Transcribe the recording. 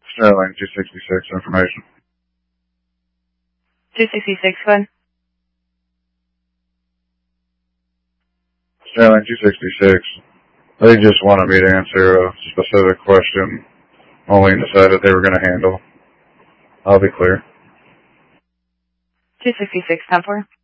Sterling 266 information. 266, go ahead. Sterling 266. They just wanted me to answer a specific question only decided they were going to handle. I'll be clear. 266, 10-4.